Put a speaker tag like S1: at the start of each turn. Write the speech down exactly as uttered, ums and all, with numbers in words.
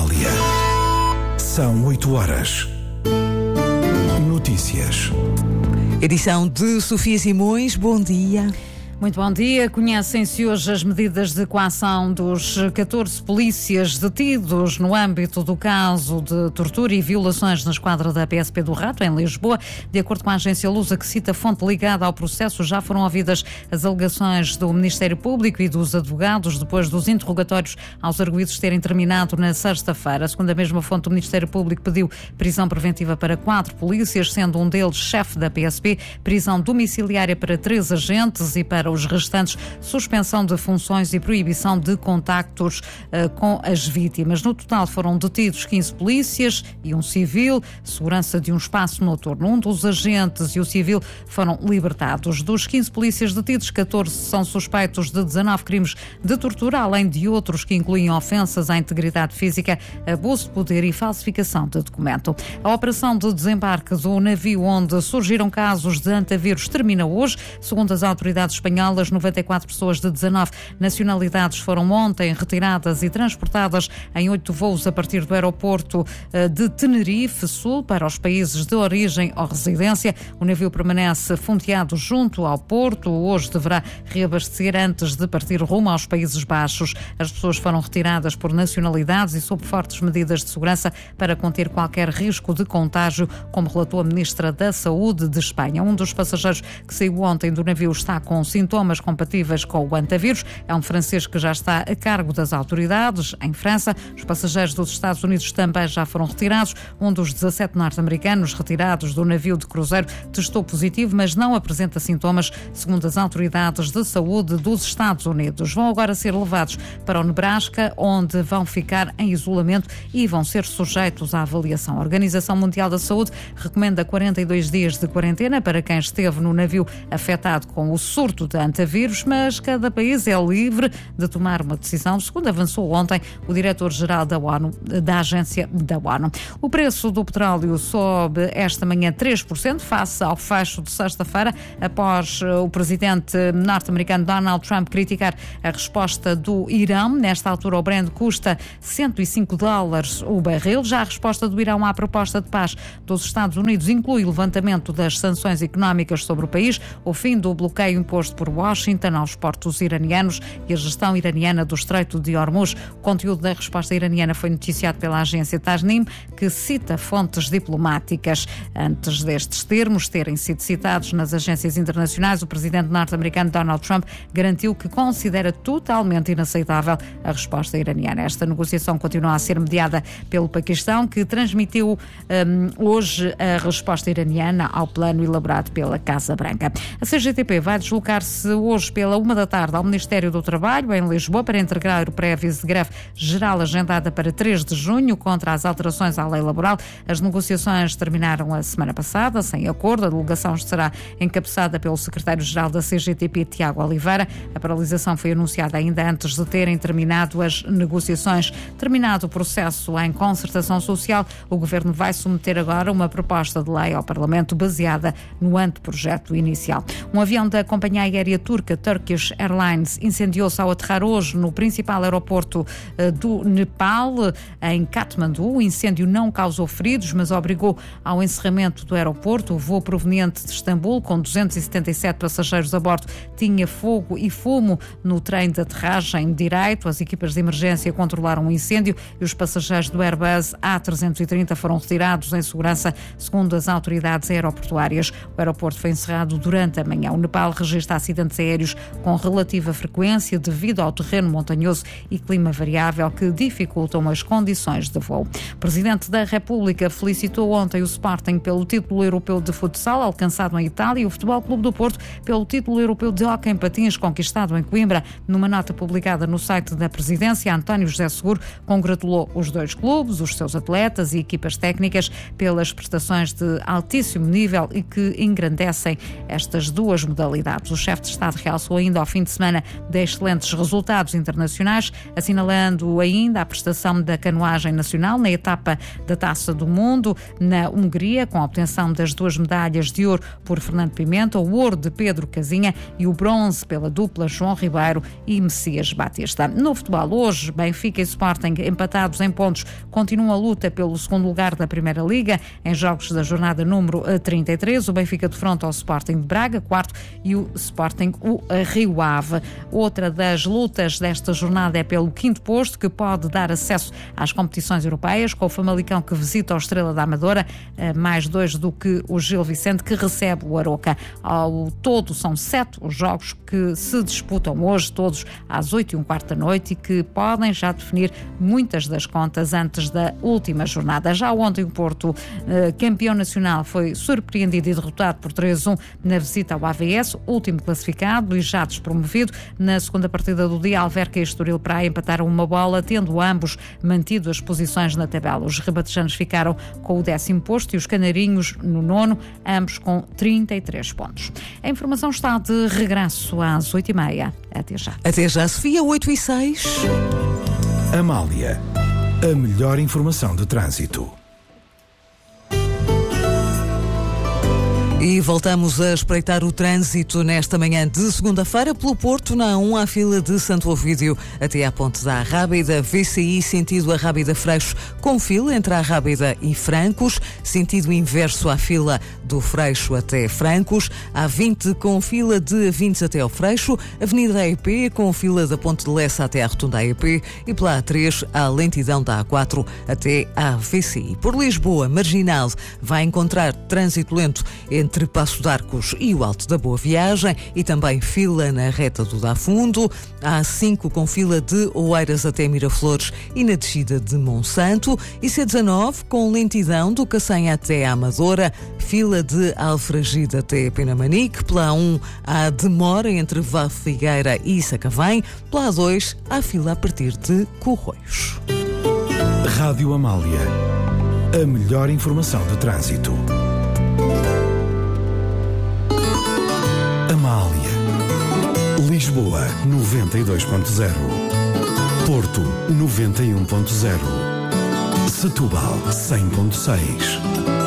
S1: Somália. São oito horas. Notícias.
S2: Edição de Sofia Simões. Bom dia.
S3: Muito bom dia. Conhecem-se hoje as medidas de coação dos catorze polícias detidos no âmbito do caso de tortura e violações na esquadra da P S P do Rato, em Lisboa. De acordo com a agência Lusa, que cita fonte ligada ao processo, já foram ouvidas as alegações do Ministério Público e dos advogados depois dos interrogatórios aos arguidos terem terminado na sexta-feira. Segundo a mesma fonte, o Ministério Público pediu prisão preventiva para quatro polícias, sendo um deles chefe da P S P, prisão domiciliária para três agentes e para os restantes, suspensão de funções e proibição de contactos uh, com as vítimas. No total foram detidos quinze polícias e um civil, segurança de um espaço noturno. Um dos agentes e o civil foram libertados. Dos quinze polícias detidos, catorze são suspeitos de dezanove crimes de tortura, além de outros que incluem ofensas à integridade física, abuso de poder e falsificação de documento. A operação de desembarque do navio onde surgiram casos de antavírus termina hoje. Segundo as autoridades espanholas, as noventa e quatro pessoas de dezanove nacionalidades foram ontem retiradas e transportadas em oito voos a partir do aeroporto de Tenerife Sul para os países de origem ou residência. O navio permanece fonteado junto ao porto. Hoje deverá reabastecer antes de partir rumo aos Países Baixos. As pessoas foram retiradas por nacionalidades e sob fortes medidas de segurança para conter qualquer risco de contágio, como relatou a Ministra da Saúde de Espanha. Um dos passageiros que saiu ontem do navio está com sintomas compatíveis com o antavírus. É um francês que já está a cargo das autoridades em França. Os passageiros dos Estados Unidos também já foram retirados. Um dos dezassete norte-americanos retirados do navio de cruzeiro testou positivo, mas não apresenta sintomas, segundo as autoridades de saúde dos Estados Unidos. Vão agora ser levados para o Nebraska, onde vão ficar em isolamento e vão ser sujeitos à avaliação. A Organização Mundial da Saúde recomenda quarenta e dois dias de quarentena para quem esteve no navio afetado com o surto de antavírus, mas cada país é livre de tomar uma decisão, segundo avançou ontem o diretor-geral da ONU, da agência da ONU. O preço do petróleo sobe esta manhã três por cento face ao fecho de sexta-feira, após o presidente norte-americano Donald Trump criticar a resposta do Irão. Nesta altura, o Brent custa cento e cinco dólares o barril. Já a resposta do Irão à proposta de paz dos Estados Unidos inclui o levantamento das sanções económicas sobre o país, o fim do bloqueio imposto por Washington aos portos iranianos e a gestão iraniana do Estreito de Hormuz. O conteúdo da resposta iraniana foi noticiado pela agência Tasnim, que cita fontes diplomáticas. Antes destes termos terem sido citados nas agências internacionais, o presidente norte-americano Donald Trump garantiu que considera totalmente inaceitável a resposta iraniana. Esta negociação continua a ser mediada pelo Paquistão, que transmitiu um, hoje a resposta iraniana ao plano elaborado pela Casa Branca. A C G T P vai deslocar-se hoje pela uma da tarde ao Ministério do Trabalho, em Lisboa, para entregar o pré-aviso de greve geral agendada para três de junho contra as alterações à lei laboral. As negociações terminaram a semana passada, sem acordo. A delegação será encabeçada pelo secretário-geral da C G T P, Tiago Oliveira. A paralisação foi anunciada ainda antes de terem terminado as negociações. Terminado o processo em concertação social, o Governo vai submeter agora uma proposta de lei ao Parlamento baseada no anteprojeto inicial. Um avião da companhia aérea turca Turkish Airlines incendiou-se ao aterrar hoje no principal aeroporto do Nepal, em Katmandu. O incêndio não causou feridos, mas obrigou ao encerramento do aeroporto. O voo proveniente de Istambul, com duzentos e setenta e sete passageiros a bordo, tinha fogo e fumo no trem de aterragem direito. As equipas de emergência controlaram o incêndio e os passageiros do Airbus A trezentos e trinta foram retirados em segurança, segundo as autoridades aeroportuárias. O aeroporto foi encerrado durante a manhã. O Nepal registra acidentes aéreos com relativa frequência devido ao terreno montanhoso e clima variável que dificultam as condições de voo. O Presidente da República felicitou ontem o Sporting pelo título europeu de futsal alcançado em Itália e o Futebol Clube do Porto pelo título europeu de hóquei em patins conquistado em Coimbra. Numa nota publicada no site da Presidência, António José Seguro congratulou os dois clubes, os seus atletas e equipas técnicas pelas prestações de altíssimo nível e que engrandecem estas duas modalidades. O chefe Arte Estado realçou ainda ao fim de semana de excelentes resultados internacionais, assinalando ainda a prestação da canoagem nacional na etapa da Taça do Mundo na Hungria, com a obtenção das duas medalhas de ouro por Fernando Pimenta, o ouro de Pedro Casinha e o bronze pela dupla João Ribeiro e Messias Batista. No futebol, hoje, Benfica e Sporting empatados em pontos continuam a luta pelo segundo lugar da Primeira Liga, em jogos da jornada número trinta e três. O Benfica defronta ao Sporting de Braga, quarto, e o Sporting o Rio Ave. Outra das lutas desta jornada é pelo quinto posto, que pode dar acesso às competições europeias, com o Famalicão que visita o Estrela da Amadora, mais dois do que o Gil Vicente, que recebe o Aroca. Ao todo são sete os jogos que se disputam hoje, todos às oito e um quarto da noite, e que podem já definir muitas das contas antes da última jornada. Já ontem o Porto, campeão nacional, foi surpreendido e derrotado por três a um na visita ao A V S, último classificado e já despromovido. Na segunda partida do dia, Alverca e Estoril Praia empataram uma bola, tendo ambos mantido as posições na tabela. Os rebatejanos ficaram com o décimo posto e os canarinhos no nono, ambos com trinta e três pontos. A informação está de regresso às oito e meia. Até já.
S2: Até já, Sofia, oito e seis.
S1: Amália, a melhor informação de trânsito.
S2: E voltamos a espreitar o trânsito nesta manhã de segunda-feira pelo Porto, na A um, à fila de Santo Ovídio até à ponte da Arrábida, V C I sentido Arrábida Freixo, com fila entre a Arrábida e Francos, sentido inverso à fila do Freixo até Francos, A vinte com fila de A vinte até ao Freixo, Avenida A E P com fila da Ponte de Lessa até à Rotunda A E P e pela A três a lentidão da A quatro até à V C I. Por Lisboa, Marginal, vai encontrar trânsito lento entre entre Passo de Arcos e o Alto da Boa Viagem e também fila na reta do Dá Fundo, a A cinco com fila de Oeiras até Miraflores e na descida de Monsanto, e C dezanove com lentidão do Cacém até a Amadora, fila de Alfragide até Penamanique, pela A um há demora entre Vá Figueira e Sacavém, pela A dois há fila a partir de Corroios.
S1: Rádio Amália, a melhor informação de trânsito. Amália. Lisboa noventa e dois ponto zero. Porto noventa e um ponto zero. Setúbal cem ponto seis.